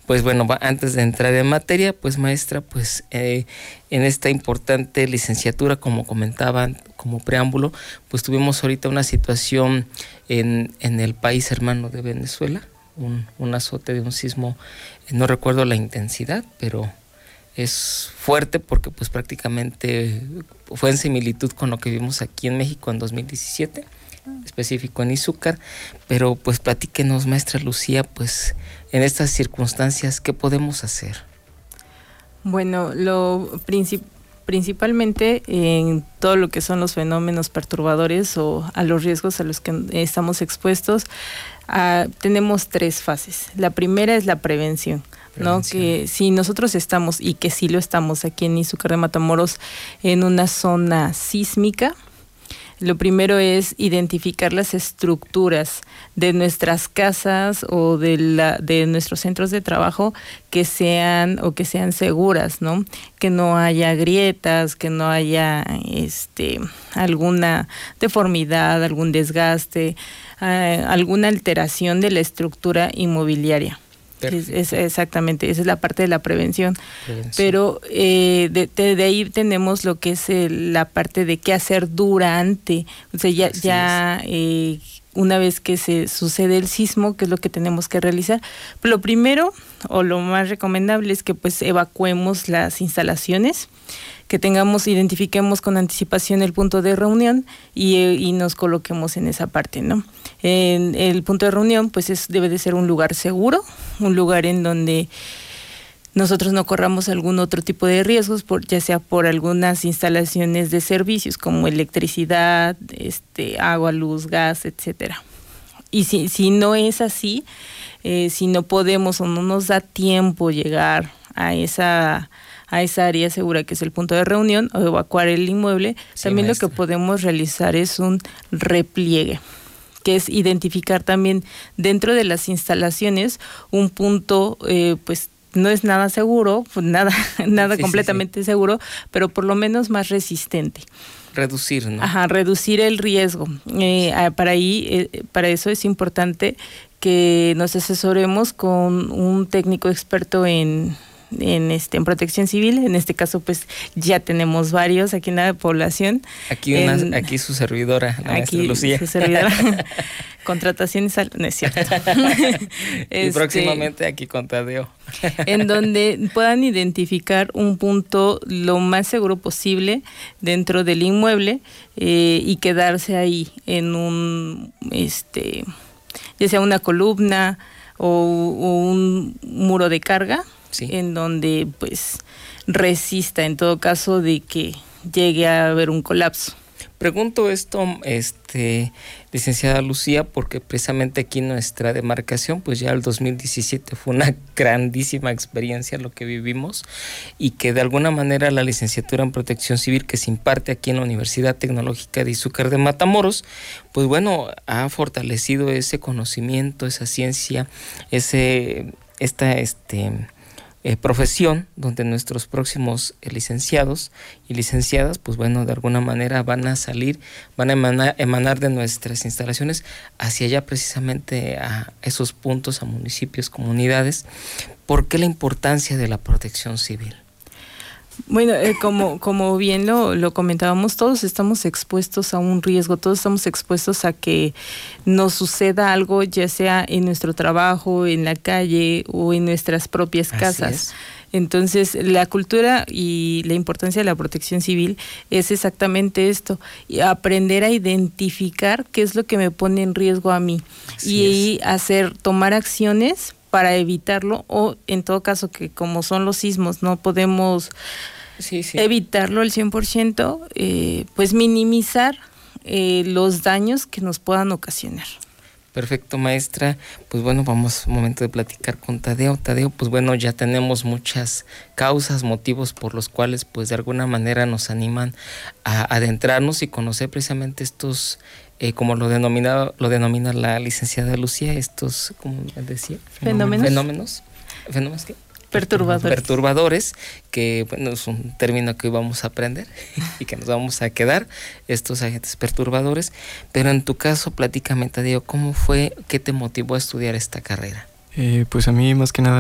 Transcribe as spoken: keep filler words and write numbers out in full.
Pues bueno, antes de entrar en materia, pues maestra, pues eh, en esta importante licenciatura, como comentaban, como preámbulo, pues tuvimos ahorita una situación en, en el país hermano de Venezuela, un, un azote de un sismo, no recuerdo la intensidad, pero es fuerte porque pues prácticamente fue en similitud con lo que vimos aquí en México en dos mil diecisiete, específico en Izúcar. Pero pues platíquenos, maestra Lucía, pues en estas circunstancias, ¿qué podemos hacer? Bueno, lo princip- principalmente en todo lo que son los fenómenos perturbadores o a los riesgos a los que estamos expuestos, uh, tenemos tres fases. La primera es la prevención, ¿no? Que si nosotros estamos, y que sí lo estamos aquí en Izúcar de Matamoros, en una zona sísmica, lo primero es identificar las estructuras de nuestras casas o de la de nuestros centros de trabajo que sean o que sean seguras, ¿no? Que no haya grietas, que no haya este alguna deformidad, algún desgaste, eh, alguna alteración de la estructura inmobiliaria. Es, es exactamente, esa es la parte de la prevención. prevención. Pero eh, de, de, de ahí tenemos lo que es el, la parte de qué hacer durante, o sea, ya, ya eh, una vez que se sucede el sismo, qué es lo que tenemos que realizar. Pero lo primero, o lo más recomendable, es que pues evacuemos las instalaciones, que tengamos, identifiquemos con anticipación el punto de reunión y, y nos coloquemos en esa parte, ¿no? En el punto de reunión, pues es, debe de ser un lugar seguro, un lugar en donde nosotros no corramos algún otro tipo de riesgos, por, ya sea por algunas instalaciones de servicios como electricidad, este, agua, luz, gas, etcétera. Y si, si no es así, eh, si no podemos o no nos da tiempo llegar a esa a esa área segura que es el punto de reunión o evacuar el inmueble, sí, también maestra. Lo que podemos realizar es un repliegue, que es identificar también dentro de las instalaciones un punto, eh, pues no es nada seguro, pues nada, nada sí, completamente sí, sí. seguro, pero por lo menos más resistente. Reducir, ¿no? Ajá, reducir el riesgo. Eh, para ahí, eh, para eso es importante que nos asesoremos con un técnico experto en en este en protección civil. En este caso pues ya tenemos varios aquí en la población. Aquí una, en, aquí su servidora, la aquí maestra Lucía. Su servidora. Contrataciones al, no es cierto. Y este, próximamente aquí con Tadeo. En donde puedan identificar un punto lo más seguro posible dentro del inmueble eh, y quedarse ahí en un este ya sea una columna o, o un muro de carga. Sí. En donde pues resista en todo caso de que llegue a haber un colapso. Pregunto esto, este, licenciada Lucía, porque precisamente aquí en nuestra demarcación, pues ya el dos mil diecisiete fue una grandísima experiencia lo que vivimos, y que de alguna manera la licenciatura en Protección Civil que se imparte aquí en la Universidad Tecnológica de Izúcar de Matamoros, pues bueno, ha fortalecido ese conocimiento, esa ciencia, ese, esta, este... Eh, profesión donde nuestros próximos eh, licenciados y licenciadas, pues bueno, de alguna manera van a salir, van a emanar, emanar de nuestras instalaciones hacia allá, precisamente a esos puntos, a municipios, comunidades. ¿Por qué la importancia de la protección civil? Bueno, eh, como, como bien lo, lo comentábamos, todos estamos expuestos a un riesgo, todos estamos expuestos a que nos suceda algo, ya sea en nuestro trabajo, en la calle o en nuestras propias casas. Entonces, la cultura y la importancia de la protección civil es exactamente esto, y aprender a identificar qué es lo que me pone en riesgo a mí. Así y es. hacer, tomar acciones para evitarlo, o en todo caso que como son los sismos no podemos sí, sí. evitarlo al cien por ciento, eh, pues minimizar eh, los daños que nos puedan ocasionar. Perfecto, maestra. Pues bueno, vamos un momento de platicar con Tadeo. Tadeo, pues bueno, ya tenemos muchas causas, motivos por los cuales pues de alguna manera nos animan a adentrarnos y conocer precisamente estos Eh, como lo denomina, lo denomina la licenciada Lucía, estos, como decía, fenómenos. Fenómenos. ¿Fenómenos qué? Perturbadores. Perturbadores, que bueno, es un término que hoy vamos a aprender y que nos vamos a quedar, estos agentes perturbadores. Pero en tu caso, platícame, Tadeo, ¿cómo fue, qué te motivó a estudiar esta carrera? Eh, pues a mí más que nada